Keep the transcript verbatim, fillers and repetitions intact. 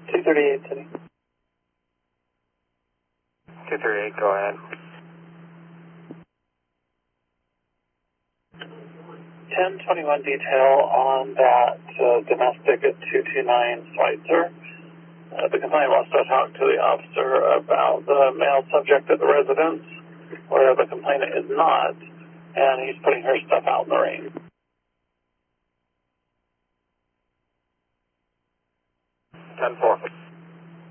two thirty-eight City. two thirty-eight, go ahead. ten twenty-one detail on that uh, domestic at two two nine Schweitzer. Uh, the complainant wants to talk to the officer about the male subject at the residence, where the complainant is not, and he's putting her stuff out in the rain. ten four.